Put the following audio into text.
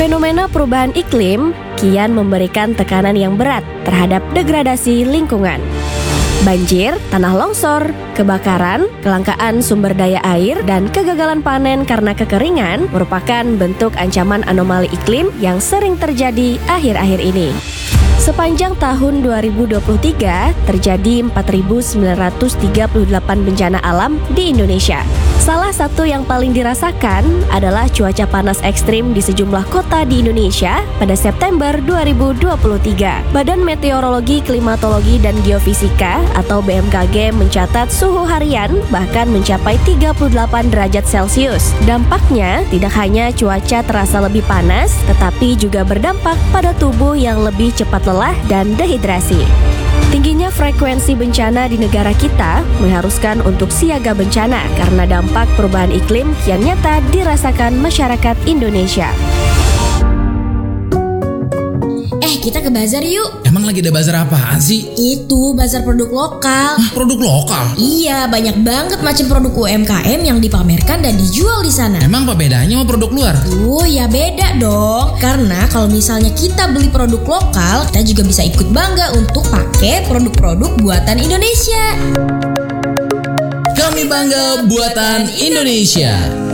Fenomena perubahan iklim kian memberikan tekanan yang berat terhadap degradasi lingkungan. Banjir, tanah longsor, kebakaran, kelangkaan sumber daya air, dan kegagalan panen karena kekeringan merupakan bentuk ancaman anomali iklim yang sering terjadi akhir-akhir ini. Sepanjang tahun 2023, terjadi 4.938 bencana alam di Indonesia. Salah satu yang paling dirasakan adalah cuaca panas ekstrim di sejumlah kota di Indonesia pada September 2023. Badan Meteorologi, Klimatologi, dan Geofisika atau BMKG mencatat suhu harian bahkan mencapai 38 derajat Celcius. Dampaknya tidak hanya cuaca terasa lebih panas, tetapi juga berdampak pada tubuh yang lebih cepat lelah dan dehidrasi. Tingginya frekuensi bencana di negara kita mengharuskan untuk siaga bencana karena dampak perubahan iklim kian nyata dirasakan masyarakat Indonesia. Kita ke bazar yuk. Emang lagi ada bazar apaan sih? Itu bazar produk lokal. Produk lokal? Iya, banyak banget macam produk UMKM yang dipamerkan dan dijual di sana. Emang apa bedanya sama produk luar? Ya beda dong. Karena kalau misalnya kita beli produk lokal, kita juga bisa ikut bangga untuk pakai produk-produk buatan Indonesia. Kami bangga buatan Indonesia.